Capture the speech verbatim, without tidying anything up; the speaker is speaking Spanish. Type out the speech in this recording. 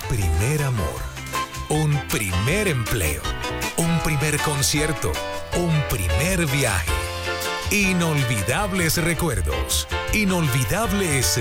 primer amor, un primer empleo, un primer concierto, un primer viaje. Inolvidables recuerdos, inolvidables